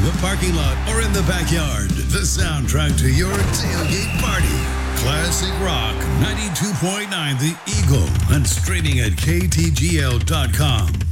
the parking lot, or in the backyard, the soundtrack to your tailgate party. Classic Rock 92.9 The Eagle and streaming at ktgl.com.